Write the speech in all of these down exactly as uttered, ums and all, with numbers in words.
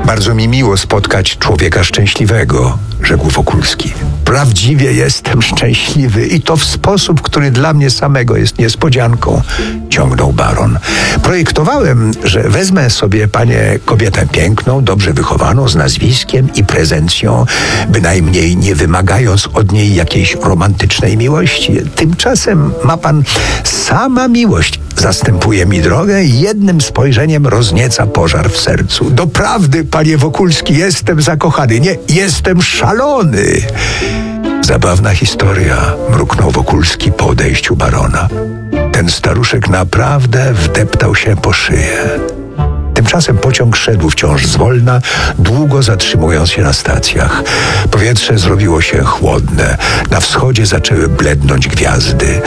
Bardzo mi miło spotkać człowieka szczęśliwego, rzekł Wokulski. Prawdziwie jestem szczęśliwy i to w sposób, który dla mnie samego jest niespodzianką, ciągnął baron. Projektowałem, że wezmę sobie, panie, kobietę piękną, dobrze wychowaną, z nazwiskiem i prezencją, bynajmniej nie wymagając od niej jakiejś romantycznej miłości. Tymczasem ma pan sama miłość zastępuje mi drogę i jednym spojrzeniem roznieca pożar w sercu. Doprawdy, panie Wokulski, jestem zakochany. Nie, jestem szalony. Zabawna historia, mruknął Wokulski po odejściu barona. Ten staruszek naprawdę wdeptał się po szyję. Tymczasem pociąg szedł wciąż zwolna, długo zatrzymując się na stacjach. Powietrze zrobiło się chłodne. Na wschodzie zaczęły blednąć gwiazdy.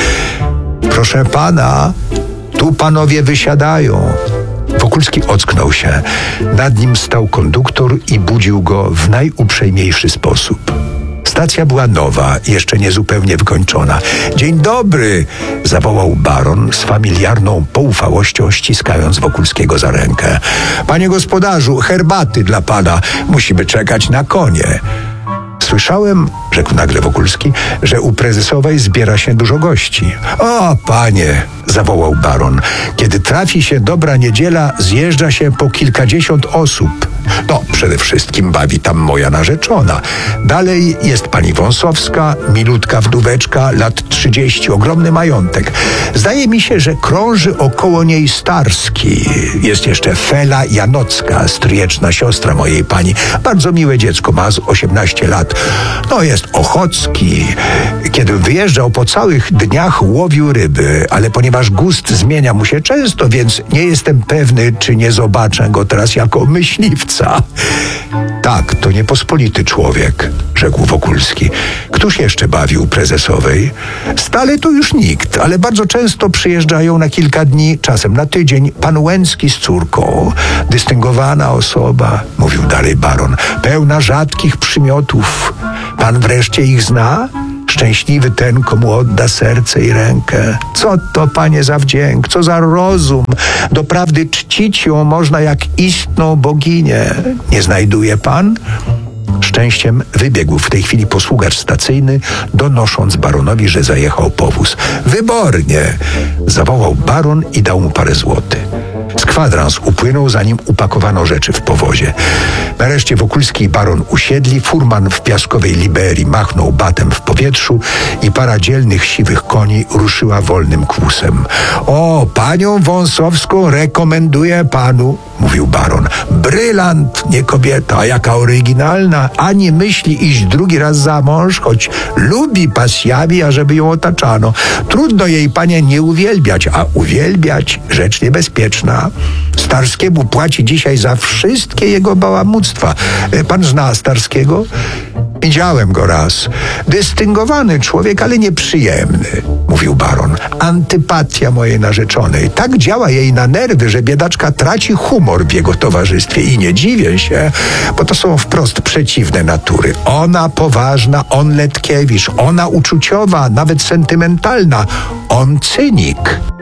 Proszę pana, tu panowie wysiadają. Wokulski ocknął się. Nad nim stał konduktor i budził go w najuprzejmiejszy sposób. Stacja była nowa, jeszcze niezupełnie wykończona. Dzień dobry, zawołał baron z familiarną poufałością, ściskając Wokulskiego za rękę. Panie gospodarzu, herbaty dla pana. Musimy czekać na konie. Słyszałem, rzekł nagle Wokulski, że u prezesowej zbiera się dużo gości. O, panie, zawołał baron, kiedy trafi się dobra niedziela, zjeżdża się po kilkadziesiąt osób. No, przede wszystkim bawi tam moja narzeczona. Dalej jest pani Wąsowska, milutka wdóweczka, lat trzydzieści, ogromny majątek. Zdaje mi się, że krąży około niej Starski. Jest jeszcze Fela Janocka, stryjeczna siostra mojej pani. Bardzo miłe dziecko, ma z osiemnaście lat. No, jest Ochocki. Kiedy wyjeżdżał, po całych dniach łowił ryby, ale ponieważ gust zmienia mu się często, więc nie jestem pewny, czy nie zobaczę go teraz jako myśliwca. Tak, to niepospolity człowiek, rzekł Wokulski. Któż jeszcze bawił prezesowej? Stale to już nikt, ale bardzo często przyjeżdżają na kilka dni, czasem na tydzień, pan Łęcki z córką. Dystyngowana osoba, mówił dalej baron, pełna rzadkich przymiotów. Pan wreszcie ich zna? Szczęśliwy ten, komu odda serce i rękę. Co to, panie, za wdzięk, co za rozum. Doprawdy czcić ją można jak istną boginię. Nie znajduje pan? Szczęściem wybiegł w tej chwili posługacz stacyjny, donosząc baronowi, że zajechał powóz. Wybornie, zawołał baron i dał mu parę złotych. Z kwadrans upłynął, zanim upakowano rzeczy w powozie. Nareszcie Wokulski i baron usiedli, furman w piaskowej liberii machnął batem w powietrzu i para dzielnych siwych koni ruszyła wolnym kłusem. O, panią Wąsowską rekomenduję panu, mówił baron. Brylant, nie kobieta, a jaka oryginalna. Ani myśli iść drugi raz za mąż, choć lubi pasjami, ażeby ją otaczano. Trudno jej, panie, nie uwielbiać, a uwielbiać rzecz niebezpieczna. Starskiemu płaci dzisiaj za wszystkie jego bałamuctwa. Pan zna Starskiego? Widziałem go raz. Dystyngowany człowiek, ale nieprzyjemny, mówił baron. Antypatia mojej narzeczonej. Tak działa jej na nerwy, że biedaczka traci humor w jego towarzystwie. I nie dziwię się, bo to są wprost przeciwne natury. Ona poważna, on letkiewicz. Ona uczuciowa, nawet sentymentalna. On cynik.